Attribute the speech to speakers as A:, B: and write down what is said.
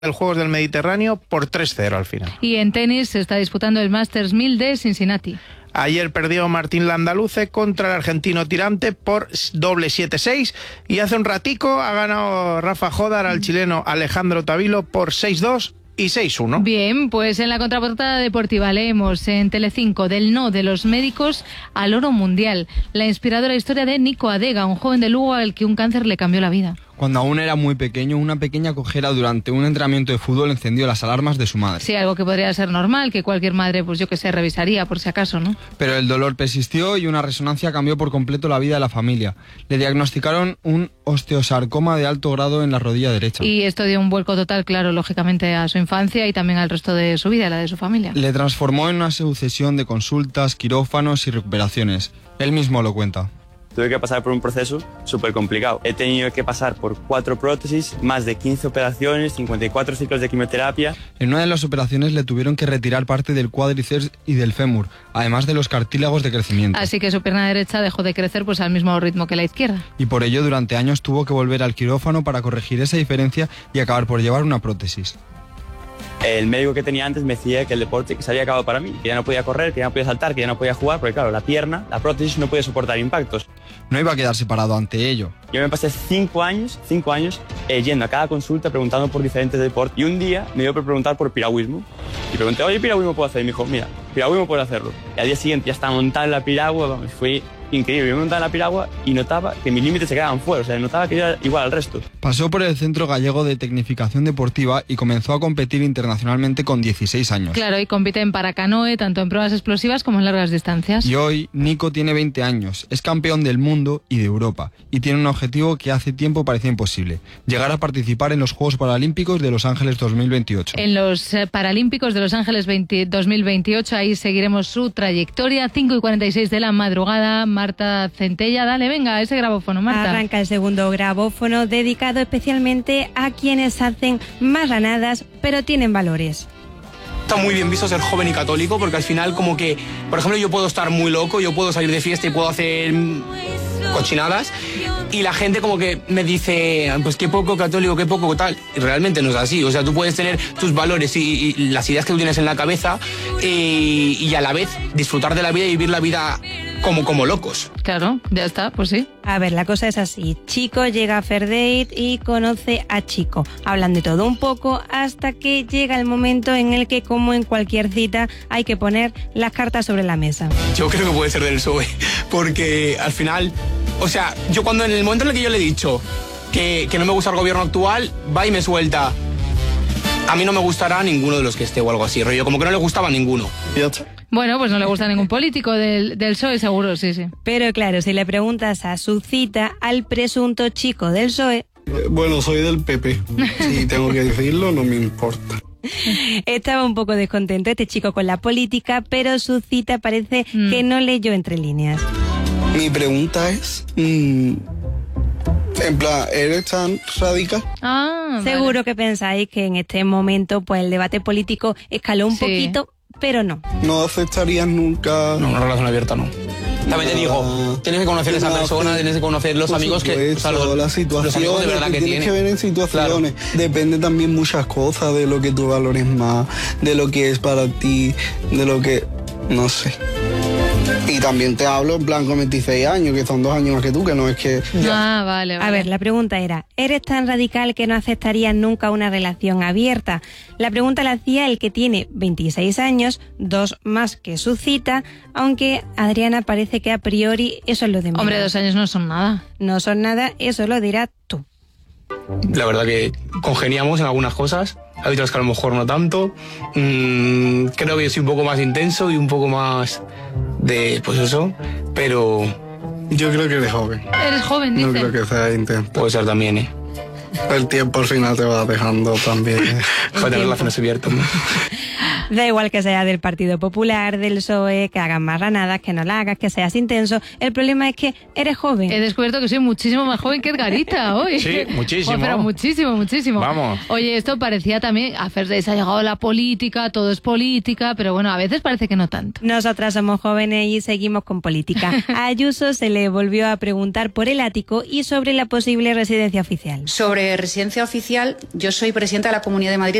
A: del Juegos del Mediterráneo por 3-0 al final.
B: Y en tenis se está disputando el Masters 1000 de Cincinnati.
A: Ayer perdió Martín Landaluce contra el argentino Tirante por doble 7-6 y hace un ratico ha ganado Rafa Jodar al chileno Alejandro Tavilo por 6-2 y 6-1.
B: Bien, pues en la contraportada deportiva leemos en Telecinco del no de los médicos al oro mundial. La inspiradora historia de Nico Adega, un joven de Lugo al que un cáncer le cambió la vida.
C: Cuando aún era muy pequeño, una pequeña cojera durante un entrenamiento de fútbol encendió las alarmas de su madre.
B: Sí, algo que podría ser normal, que cualquier madre, pues yo que sé, revisaría por si acaso, ¿no?
C: Pero el dolor persistió y una resonancia cambió por completo la vida de la familia. Le diagnosticaron un osteosarcoma de alto grado en la rodilla derecha.
B: Y esto dio un vuelco total, claro, lógicamente a su infancia y también al resto de su vida, la de su familia.
C: Le transformó en una sucesión de consultas, quirófanos y recuperaciones. Él mismo lo cuenta.
D: Tuve que pasar por un proceso súper complicado. He tenido que pasar por 4 prótesis, más de 15 operaciones, 54 ciclos de quimioterapia.
C: En una de las operaciones le tuvieron que retirar parte del cuádriceps y del fémur, además de los cartílagos de crecimiento.
B: Así que su pierna derecha dejó de crecer pues al mismo ritmo que la izquierda.
C: Y por ello durante años tuvo que volver al quirófano para corregir esa diferencia y acabar por llevar una prótesis.
D: El médico que tenía antes me decía que el deporte se había acabado para mí, que ya no podía correr, que ya no podía saltar, que ya no podía jugar, porque claro, la pierna, la prótesis no podía soportar impactos.
C: No iba a quedarse parado ante ello.
D: Yo me pasé 5 años yendo a cada consulta preguntando por diferentes deportes y un día me dio por preguntar por piragüismo. Y pregunté, oye, ¿piragüismo puedo hacer? Y me dijo, mira, piragüismo puedo hacerlo. Y al día siguiente ya estaba montada en la piragua, vamos, fue increíble. Yo me montaba en la piragua y notaba que mis límites se quedaban fuera, o sea, notaba que era igual al resto.
C: Pasó por el Centro Gallego de Tecnificación Deportiva y comenzó a competir internacionalmente con 16 años.
B: Claro, y compite en paracanoe, tanto en pruebas explosivas como en largas distancias.
C: Y hoy Nico tiene 20 años, es campeón del mundo y de Europa, y tiene un objetivo que hace tiempo parecía imposible: llegar a participar en los Juegos Paralímpicos de Los Ángeles 2028.
B: En los Paralímpicos de Los Ángeles 2028, ahí seguiremos su trayectoria. 5:46 de la madrugada. Marta Centella, dale, venga, ese grabófono, Marta.
E: Arranca el segundo grabófono dedicado especialmente a quienes hacen marranadas, pero tienen valores.
F: Está muy bien visto ser joven y católico, porque al final como que, por ejemplo, yo puedo estar muy loco, yo puedo salir de fiesta y puedo hacer cochinadas, y la gente como que me dice, pues qué poco católico, qué poco tal, y realmente no es así. O sea, tú puedes tener tus valores y las ideas que tú tienes en la cabeza y a la vez disfrutar de la vida y vivir la vida como locos.
B: Claro, ya está, pues sí.
E: A ver, la cosa es así. Chico llega a Fair Date y conoce a Chico. Hablan de todo un poco hasta que llega el momento en el que, como en cualquier cita, hay que poner las cartas sobre la mesa.
F: Yo creo que puede ser del PSOE, porque al final, o sea, yo cuando en el momento en el que yo le he dicho que no me gusta el gobierno actual, va y me suelta: a mí no me gustará ninguno de los que esté o algo así, rollo, como que no le gustaba a ninguno.
B: Bueno, pues no le gusta a ningún político del PSOE, seguro, sí.
E: Pero claro, si le preguntas a su cita al presunto chico del PSOE...
G: Bueno, soy del PP. Si tengo que decirlo, no me importa.
E: Estaba un poco descontento este chico con la política, pero su cita parece que no leyó entre líneas.
G: Mi pregunta es... en plan, ¿eres tan radical?
E: Seguro
B: vale.
E: que pensáis que en este momento pues el debate político escaló un poquito, pero no.
G: ¿No aceptarías nunca...?
F: No, una relación abierta no. También te digo, tienes que conocer a esa persona, tienes que conocer los amigos que... O sea,
G: las situaciones,
F: los amigos de verdad que
G: tienes que ver en situaciones.
F: Claro.
G: Depende también muchas cosas, de lo que tú valores más, de lo que es para ti, de lo que... no sé. Y también te hablo en plan con 26 años, que son 2 años más que tú, que no es que...
B: Vale.
E: A ver, la pregunta era, ¿eres tan radical que no aceptarías nunca una relación abierta? La pregunta la hacía el que tiene 26 años, 2 más que su cita, aunque Adriana parece que a priori eso es lo de menos.
B: Hombre, 2 años no son nada.
E: No son nada, eso lo dirás tú.
F: La verdad que congeniamos en algunas cosas, hay otras que a lo mejor no tanto. Creo que yo soy un poco más intenso y un poco más de, pues eso, pero...
G: Yo creo que eres joven.
B: Eres joven, dice.
G: No creo que sea intenso.
F: Puede ser también,
G: El tiempo al final te va dejando también.
F: Para tener relaciones abiertas, ¿no?
E: Da igual que sea del Partido Popular, del PSOE, que hagas marranadas, que no la hagas, que seas intenso. El problema es que eres joven.
B: He descubierto que soy muchísimo más joven que Edgarita hoy.
A: Sí, muchísimo.
B: Pero muchísimo.
A: Vamos.
B: Oye, esto parecía también, a Fair Days ha llegado la política, todo es política, pero bueno, a veces parece que no tanto.
E: Nosotras somos jóvenes y seguimos con política. A Ayuso se le volvió a preguntar por el ático y sobre la posible residencia oficial.
H: Sobre Sobre residencia oficial, yo soy presidenta de la Comunidad de Madrid